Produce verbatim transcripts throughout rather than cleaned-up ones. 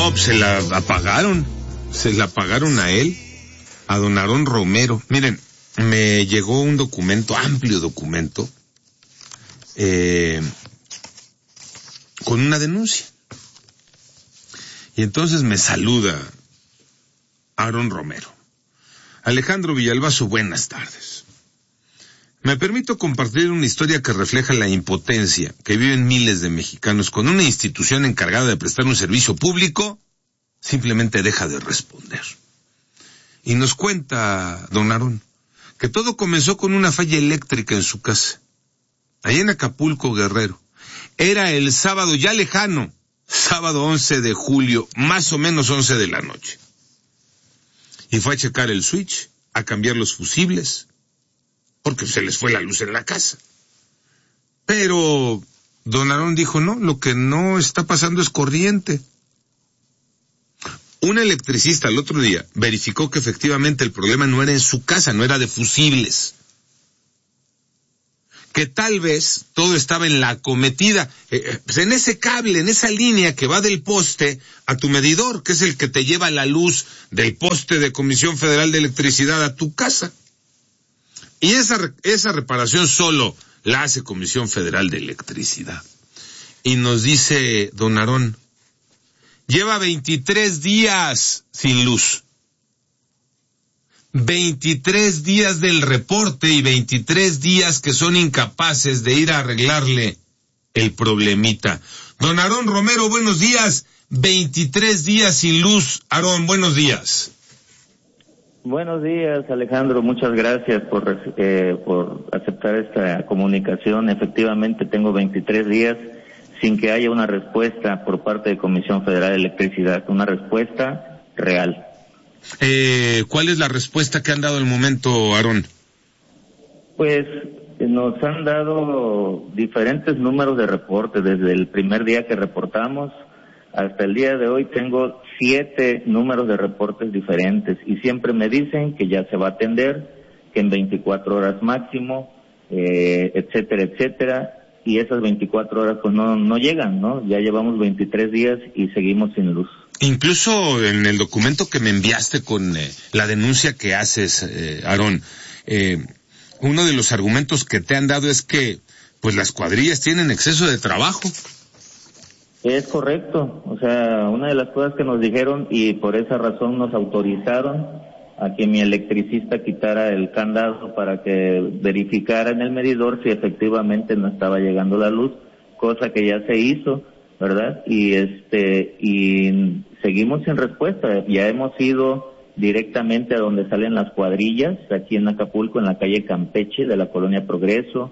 No, pues se la apagaron, se la apagaron a él, a don Aarón Romero. Miren, me llegó un documento, amplio documento, eh, con una denuncia. Y entonces me saluda Aarón Romero. Alejandro Villalbazo, buenas tardes. Me permito compartir una historia que refleja la impotencia que viven miles de mexicanos cuando una institución encargada de prestar un servicio público simplemente deja de responder. Y nos cuenta don Aarón que todo comenzó con una falla eléctrica en su casa, allá en Acapulco, Guerrero. Era el sábado ya lejano, sábado once de julio, más o menos once de la noche. Y fue a checar el switch, a cambiar los fusibles, porque se les fue la luz en la casa. Pero don Aarón dijo, no, lo que no está pasando es corriente. Un electricista el otro día verificó que efectivamente el problema no era en su casa, no era de fusibles. Que tal vez todo estaba en la acometida, eh, pues en ese cable, en esa línea que va del poste a tu medidor, que es el que te lleva la luz del poste de Comisión Federal de Electricidad a tu casa. Y esa, esa reparación solo la hace Comisión Federal de Electricidad. Y nos dice don Aarón, lleva veintitrés días sin luz. veintitrés días del reporte y veintitrés días que son incapaces de ir a arreglarle el problemita. Don Aarón Romero, buenos días. veintitrés días sin luz. Aarón, buenos días. Buenos días, Alejandro. Muchas gracias por, eh, por aceptar esta comunicación. Efectivamente, tengo veintitrés días sin que haya una respuesta por parte de Comisión Federal de Electricidad, una respuesta real. Eh, ¿Cuál es la respuesta que han dado al momento, Aarón? Pues nos han dado diferentes números de reporte. Desde el primer día que reportamos hasta el día de hoy tengo siete números de reportes diferentes y siempre me dicen que ya se va a atender, que en veinticuatro horas máximo, eh, etcétera, etcétera, y esas veinticuatro horas pues no, no llegan, ¿no? Ya llevamos veintitrés días y seguimos sin luz. Incluso en el documento que me enviaste con eh, la denuncia que haces, eh, Aarón, eh, uno de los argumentos que te han dado es que pues las cuadrillas tienen exceso de trabajo. Es correcto, o sea, una de las cosas que nos dijeron y por esa razón nos autorizaron a que mi electricista quitara el candado para que verificara en el medidor si efectivamente no estaba llegando la luz, cosa que ya se hizo, ¿verdad? Y este y seguimos sin respuesta. Ya hemos ido directamente a donde salen las cuadrillas, aquí en Acapulco, en la calle Campeche de la Colonia Progreso.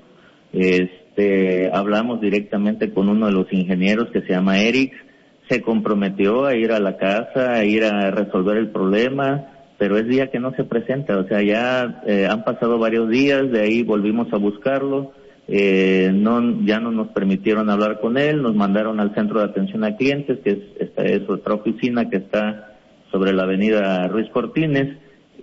Este, hablamos directamente con uno de los ingenieros que se llama Eric, se comprometió a ir a la casa, a ir a resolver el problema, pero es día que no se presenta. O sea, ya eh, han pasado varios días, de ahí volvimos a buscarlo. Eh, no, ya no nos permitieron hablar con él, nos mandaron al centro de atención a clientes, que es, esta es otra oficina que está sobre la avenida Ruiz Cortines,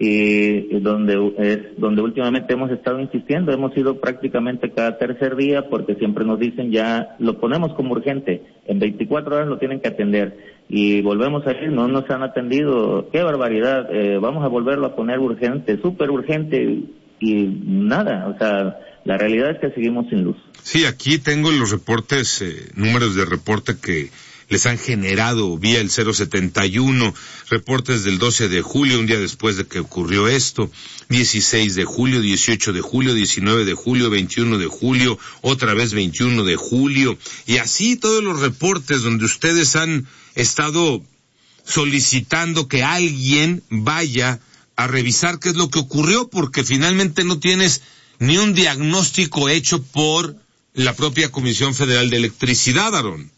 y donde es donde últimamente hemos estado insistiendo. Hemos ido prácticamente cada tercer día porque siempre nos dicen ya lo ponemos como urgente, en veinticuatro horas lo tienen que atender, y volvemos a ir, no nos han atendido. Qué barbaridad, eh, vamos a volverlo a poner urgente, súper urgente, y nada. O sea, la realidad es que seguimos sin luz. Sí, aquí tengo los reportes, eh, números de reporte que les han generado vía el cero setenta y uno, reportes del doce de julio, un día después de que ocurrió esto, dieciséis de julio, dieciocho de julio, diecinueve de julio, veintiuno de julio, otra vez veintiuno de julio, y así todos los reportes donde ustedes han estado solicitando que alguien vaya a revisar qué es lo que ocurrió, porque finalmente no tienes ni un diagnóstico hecho por la propia Comisión Federal de Electricidad, Aarón.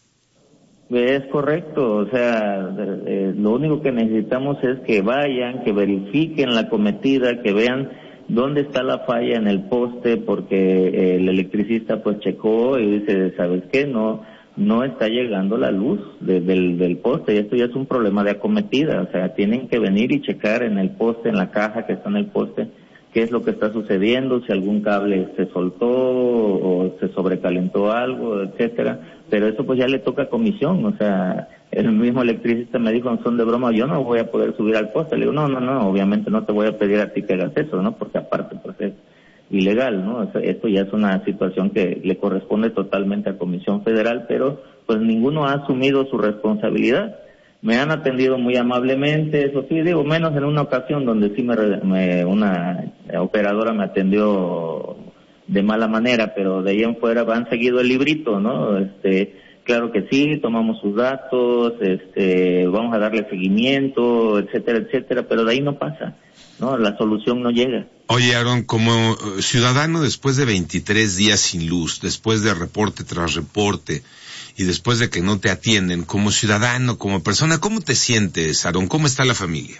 Es correcto, o sea, eh, lo único que necesitamos es que vayan, que verifiquen la cometida, que vean dónde está la falla en el poste, porque eh, el electricista pues checó y dice, ¿sabes qué? No no está llegando la luz de, del, del poste, y esto ya es un problema de acometida. O sea, tienen que venir y checar en el poste, en la caja que está en el poste, qué es lo que está sucediendo, si algún cable se soltó o se sobrecalentó algo, etcétera, pero eso pues ya le toca a comisión. O sea, el mismo electricista me dijo en son de broma, yo no voy a poder subir al poste. Le digo, no, no, no, obviamente no te voy a pedir a ti que hagas eso, ¿no? Porque aparte pues es ilegal, ¿no? O sea, esto ya es una situación que le corresponde totalmente a Comisión Federal, pero pues ninguno ha asumido su responsabilidad. Me han atendido muy amablemente, eso sí, digo, menos en una ocasión donde sí me, me una operadora me atendió de mala manera, pero de ahí en fuera han seguido el librito, ¿no? Este, claro que sí, tomamos sus datos, este, vamos a darle seguimiento, etcétera, etcétera, pero de ahí no pasa, ¿no? La solución no llega. Oye, Aarón, como ciudadano después de veintitrés días sin luz, después de reporte tras reporte, y después de que no te atienden, como ciudadano, como persona, ¿cómo te sientes, Aarón? ¿Cómo está la familia?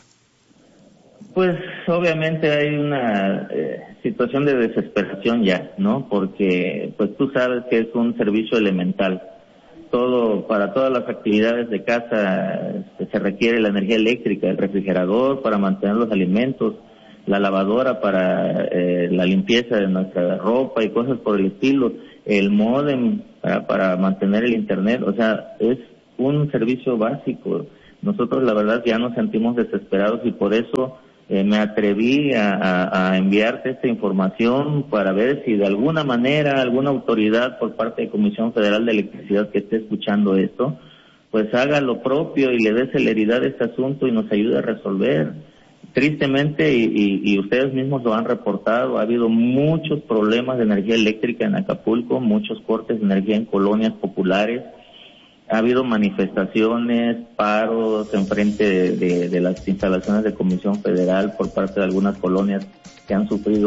Pues obviamente hay una eh, situación de desesperación ya, ¿no? Porque pues tú sabes que es un servicio elemental. Todo, para todas las actividades de casa este, se requiere la energía eléctrica, el refrigerador para mantener los alimentos, la lavadora para eh, la limpieza de nuestra ropa y cosas por el estilo, el módem para, para mantener el internet. O sea, es un servicio básico. Nosotros la verdad ya nos sentimos desesperados y por eso eh, me atreví a, a, a enviarte esta información para ver si de alguna manera alguna autoridad por parte de Comisión Federal de Electricidad que esté escuchando esto, pues haga lo propio y le dé celeridad a este asunto y nos ayude a resolver. Tristemente, y, y, y ustedes mismos lo han reportado, ha habido muchos problemas de energía eléctrica en Acapulco, muchos cortes de energía en colonias populares, ha habido manifestaciones, paros en frente de, de, de las instalaciones de Comisión Federal por parte de algunas colonias que han sufrido